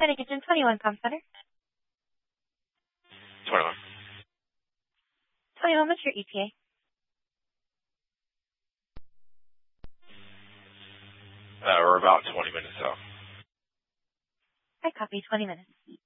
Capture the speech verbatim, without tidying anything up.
Penny Kitchen twenty-one Com Center. twenty-one. twenty-one, what's your E T A? Uh, we're about twenty minutes out. I copy twenty minutes.